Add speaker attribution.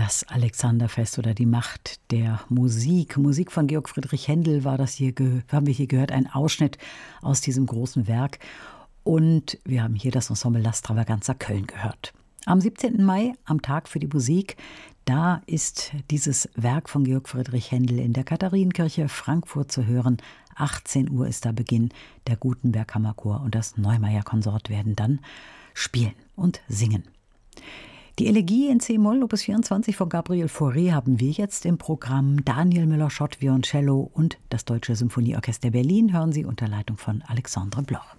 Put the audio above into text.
Speaker 1: Das Alexanderfest oder die Macht der Musik. Musik von Georg Friedrich Händel war das hier, haben wir hier gehört, ein Ausschnitt aus diesem großen Werk. Und wir haben hier das Ensemble La Stravaganza Köln gehört. Am 17. Mai, am Tag für die Musik, da ist dieses Werk von Georg Friedrich Händel in der Katharinenkirche Frankfurt zu hören. 18 Uhr ist da Beginn. Der Gutenberg Kammerchor und das Neumeier Konsort werden dann spielen und singen. Die Elegie in C-Moll, Opus 24 von Gabriel Fauré haben wir jetzt im Programm. Daniel Müller-Schott, Violoncello und das Deutsche Symphonieorchester Berlin hören Sie unter Leitung von Alexandre Bloch.